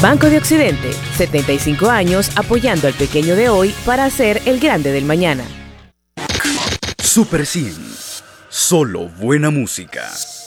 Banco de Occidente, 75 años apoyando al pequeño de hoy para ser el grande del mañana. Super 100. Solo buena música.